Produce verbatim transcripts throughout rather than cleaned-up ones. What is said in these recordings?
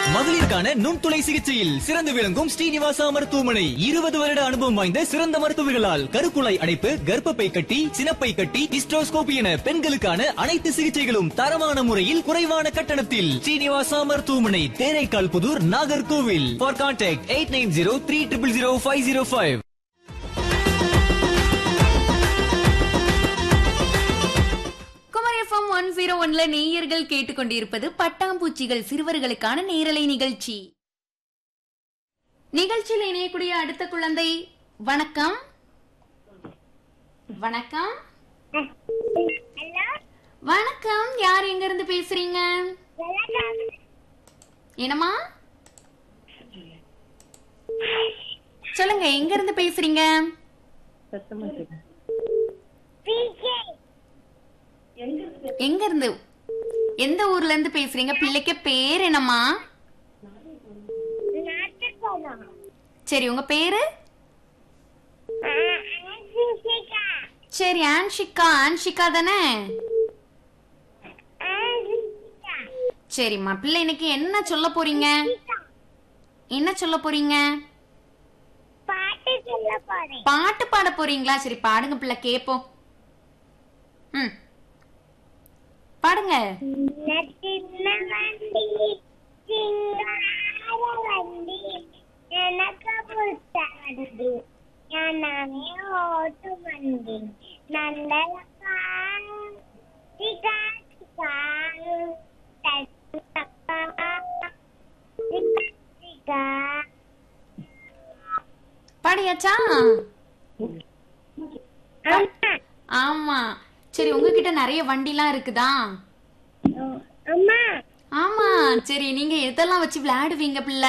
மகளிருக்கான நுண்துளை சிகிச்சையில் சிறந்து விளங்கும் ஸ்ரீனிவாசா மருத்துவமனை இருபது வருட அனுபவம் வாய்ந்த சிறந்த மருத்துவர்களால் கருக்குழாய் அடைப்பு, கர்ப்பப்பை கட்டி, சினப்பை கட்டி, ஹிஸ்டோஸ்கோபி என பெண்களுக்கான அனைத்து சிகிச்சைகளும் தரமான முறையில் குறைவான கட்டணத்தில். ஸ்ரீனிவாசா மருத்துவமனை, Theraikkal Pudur, Nagercoil. For contact eight nine zero three triple zero five zero five. One zero ஒன்ல நேயர்கள் கேட்டுக்கொண்டிருப்பது பட்டாம்பூச்சிகள் சிறுவர்களுக்கான நேரலை நிகழ்ச்சி. நிகழ்ச்சியில் இணையக்கூடிய அடுத்த குழந்தை. வணக்கம். வணக்கம். வணக்கம். யார் எங்க இருந்து பேசுறீங்க? என்னமா சொல்லுங்க, எங்க இருந்து பேசுறீங்க? எங்க இருந்து, எந்த ஊர்ல இருந்து பேசுறீங்க? பிள்ளைக்கு பேர் என்னம்மா? சரி, உங்க பேரு? சரி, ஆன்ஷிகா. ஆன்ஷிகா தானே? சரிம்மா, பிள்ளை இன்னைக்கு என்ன சொல்ல போறீங்க? என்ன சொல்ல போறீங்க? பாட்டு பாட போறீங்களா? சரி, பாடுங்க பிள்ளை, கேப்போம். ம், பாடுங்க. பாடியாச்சா? ஆமா. சரி, உங்ககிட்ட நிறைய வண்டிலாம் இருக்குதா? ஆமா. சரி, நீங்க எதெல்லாம் வச்சு விளையாடுவீங்க பிள்ளை?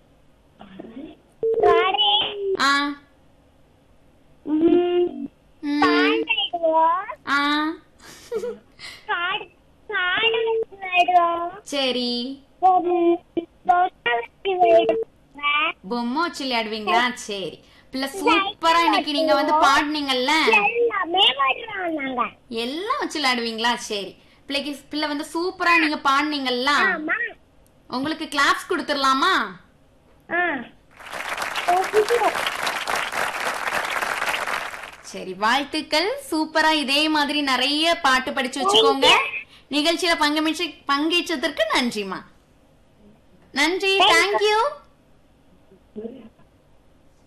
ஆ சரி, பொம்மை வச்சு விளையாடுவீங்களா? சரி பிள்ளை, சூப்பரா இன்னைக்கு நீங்க வந்து பாடுனீங்கல்ல, எல்லாம் வச்சு விளையாடுவீங்களா? சரி பிள்ளைக்கு, பிள்ளை வந்து சூப்பரா நீங்க பாடுனீங்கல்ல, உங்களுக்கு கிளாப்ஸ் கொடுத்துடலாமா? சரி, வாழ்த்துக்கள். சூப்பரா இதே மாதிரி நிறைய பாட்டு படிச்சு வச்சுக்கோங்க. நிகழ்ச்சியில பங்கேற்று பங்கேற்றதற்கு நன்றிமா. நன்றி. தேங்க்யூ.